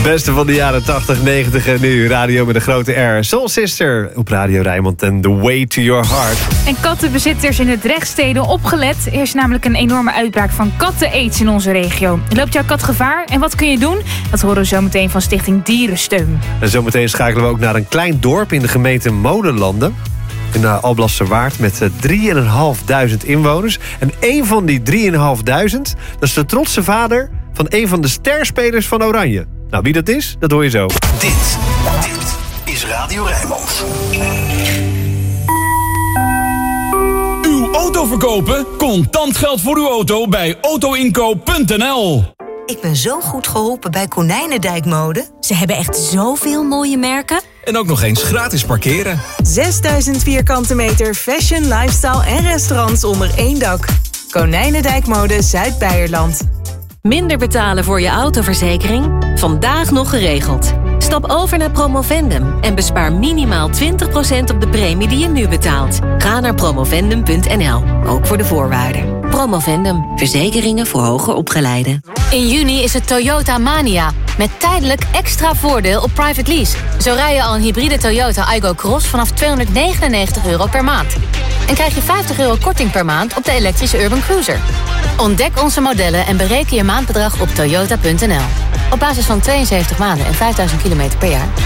beste van de jaren 80, 90 en nu. Radio met een grote R. Soul Sister op Radio Rijnmond en The Way to Your Heart. En kattenbezitters in het Drechtsteden opgelet. Er is namelijk een enorme uitbraak van katten-aids in onze regio. Loopt jouw kat gevaar? En wat kun je doen? Dat horen we zo meteen van Stichting Dierensteun. En zometeen schakelen we ook naar een klein dorp in de gemeente Molenlanden. In Alblasserwaard met 3.500 inwoners. En één van die 3.500, dat is de trotse vader van een van de sterspelers van Oranje. Nou, wie dat is, dat hoor je zo. Dit is Radio Rijnmond. Uw auto verkopen? Contant geld voor uw auto bij autoinkoop.nl. Ik ben zo goed geholpen bij Konijnendijk Mode. Ze hebben echt zoveel mooie merken. En ook nog eens gratis parkeren. 6000 vierkante meter fashion, lifestyle en restaurants onder één dak. Konijnendijk Mode Zuid-Beierland. Minder betalen voor je autoverzekering? Vandaag nog geregeld. Stap over naar Promovendum en bespaar minimaal 20% op de premie die je nu betaalt. Ga naar promovendum.nl, ook voor de voorwaarden. Promovendum, verzekeringen voor hoger opgeleiden. In juni is het Toyota Mania, met tijdelijk extra voordeel op private lease. Zo rij je al een hybride Toyota Aygo Cross vanaf €299 per maand. En krijg je €50 korting per maand op de elektrische Urban Cruiser. Ontdek onze modellen en bereken je maandbedrag op toyota.nl. Op basis van 72 maanden en 5000 kilometer per jaar.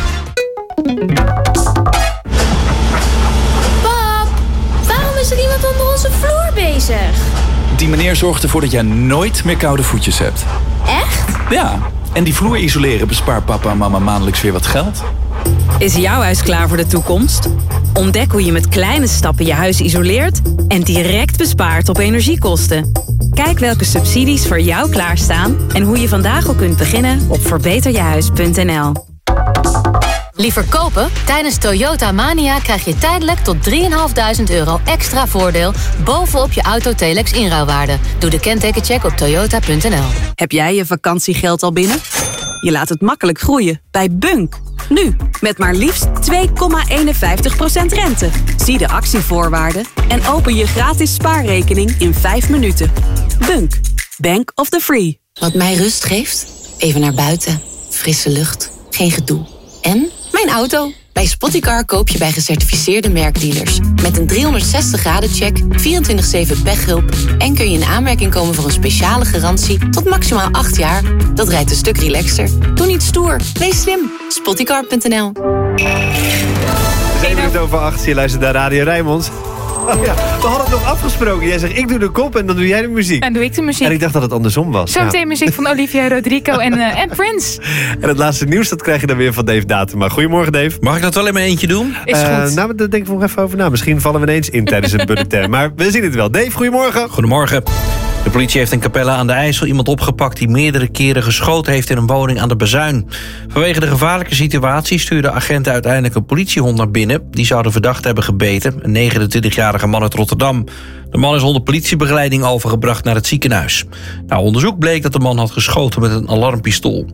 Pap, waarom is er iemand onder onze vloer bezig? Die meneer zorgt ervoor dat jij nooit meer koude voetjes hebt. Echt? Ja, en die vloer isoleren bespaart papa en mama maandelijks weer wat geld. Is jouw huis klaar voor de toekomst? Ontdek hoe je met kleine stappen je huis isoleert en direct bespaart op energiekosten. Kijk welke subsidies voor jou klaarstaan en hoe je vandaag al kunt beginnen op verbeterjehuis.nl. Liever kopen? Tijdens Toyota Mania krijg je tijdelijk tot €3.500 extra voordeel bovenop je auto-Telex inruilwaarde. Doe de kentekencheck op toyota.nl. Heb jij je vakantiegeld al binnen? Je laat het makkelijk groeien bij Bunk. Nu, met maar liefst 2,51% rente. Zie de actievoorwaarden en open je gratis spaarrekening in 5 minuten. Bunk, Bank of the Free. Wat mij rust geeft? Even naar buiten. Frisse lucht. Geen gedoe. En mijn auto. Bij Spottycar koop je bij gecertificeerde merkdealers. Met een 360-graden-check, 24/7 pechhulp... en kun je in aanmerking komen voor een speciale garantie tot maximaal 8 jaar. Dat rijdt een stuk relaxter. Doe niet stoer. Wees slim. Spottycar.nl. 7:08, je luistert naar Radio Rijnmond. Oh ja, we hadden het nog afgesproken. Jij zegt, ik doe de kop en dan doe jij de muziek. En doe ik de muziek. En ik dacht dat het andersom was. Zometeen muziek van Olivia Rodrigo en Prince. En het laatste nieuws, dat krijg je dan weer van Dave Datema. Goedemorgen, Dave. Mag ik dat wel in mijn eentje doen? Is goed. Nou, daar denk ik nog even over na. Misschien vallen we ineens in tijdens een bulletin. Maar we zien het wel. Dave, goedemorgen. Goedemorgen. De politie heeft in Capelle aan de IJssel iemand opgepakt die meerdere keren geschoten heeft in een woning aan de Bazuin. Vanwege de gevaarlijke situatie stuurden agenten uiteindelijk een politiehond naar binnen. Die zou de verdachte hebben gebeten, een 29-jarige man uit Rotterdam. De man is onder politiebegeleiding overgebracht naar het ziekenhuis. Na onderzoek bleek dat de man had geschoten met een alarmpistool.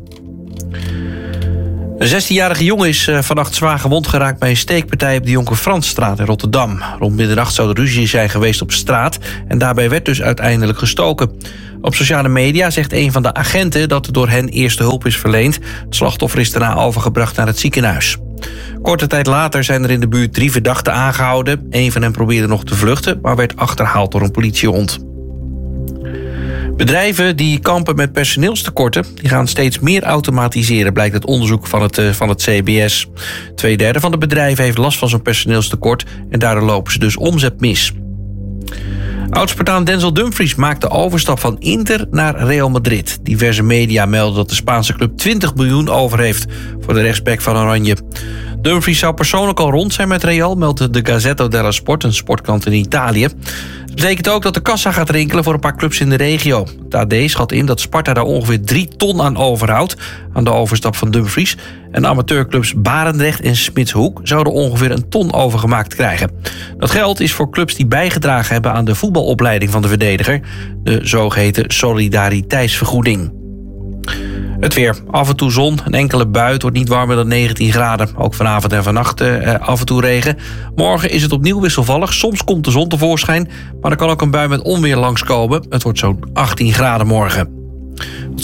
Een 16-jarige jongen is vannacht zwaar gewond geraakt bij een steekpartij op de Jonker Fransstraat in Rotterdam. Rond middernacht zou de ruzie zijn geweest op straat en daarbij werd dus uiteindelijk gestoken. Op sociale media zegt een van de agenten dat door hen eerste hulp is verleend. Het slachtoffer is daarna overgebracht naar het ziekenhuis. Korte tijd later zijn er in de buurt 3 verdachten aangehouden. Een van hen probeerde nog te vluchten, maar werd achterhaald door een politiehond. Bedrijven die kampen met personeelstekorten, die gaan steeds meer automatiseren, blijkt uit onderzoek van het CBS. 2/3 van de bedrijven heeft last van zo'n personeelstekort en daardoor lopen ze dus omzet mis. Oud-Spartaan Denzel Dumfries maakt de overstap van Inter naar Real Madrid. Diverse media melden dat de Spaanse club 20 miljoen over heeft voor de rechtsback van Oranje. Dumfries zou persoonlijk al rond zijn met Real, meldt de Gazzetta dello Sport, een sportkrant in Italië. Het betekent ook dat de kassa gaat rinkelen voor een paar clubs in de regio. Het AD schat in dat Sparta daar ongeveer 3 ton aan overhoudt aan de overstap van Dumfries. En amateurclubs Barendrecht en Smitshoek zouden ongeveer 1 ton overgemaakt krijgen. Dat geld is voor clubs die bijgedragen hebben aan de voetbalopleiding van de verdediger, de zogeheten solidariteitsvergoeding. Het weer. Af en toe zon, een enkele bui. Het wordt niet warmer dan 19 graden. Ook vanavond en vannacht af en toe regen. Morgen is het opnieuw wisselvallig. Soms komt de zon tevoorschijn. Maar er kan ook een bui met onweer langskomen. Het wordt zo'n 18 graden morgen. Tot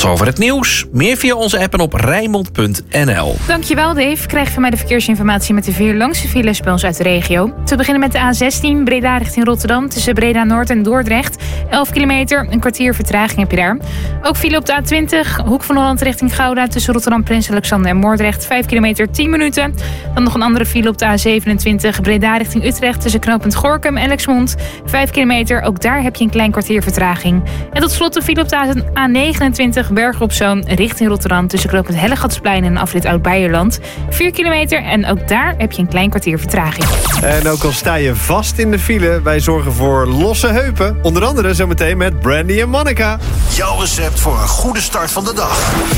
zover het nieuws. Meer via onze app en op Rijnmond.nl. Dankjewel Dave. Krijg van mij de verkeersinformatie met de 4 langste files bij ons uit de regio. Te beginnen met de A16 Breda richting Rotterdam. Tussen Breda Noord en Dordrecht. 11 kilometer, een kwartier vertraging heb je daar. Ook file op de A20 Hoek van Holland richting Gouda. Tussen Rotterdam, Prins Alexander en Moordrecht. 5 kilometer, 10 minuten. Dan nog een andere file op de A27 Breda richting Utrecht. Tussen knooppunt Gorinchem en Lexmond. 5 kilometer, ook daar heb je een klein kwartier vertraging. En tot slot de file op de A29 Bergen op Zoom richting Rotterdam. Tussen knooppunt Hellegatsplein en afrit Oud-Beijerland. 4 kilometer en ook daar heb je een klein kwartier vertraging. En ook al sta je vast in de file, wij zorgen voor losse heupen. Onder andere zometeen met Brandy en Monica. Jouw recept voor een goede start van de dag.